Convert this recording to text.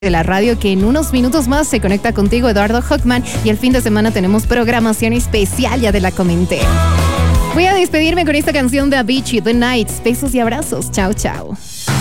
de la radio, que en unos minutos más se conecta contigo Eduardo Hockman, y el fin de semana tenemos programación especial, ya te la comenté. Voy a despedirme con esta canción de Avicii, The Nights. Besos y abrazos. Chao, chao.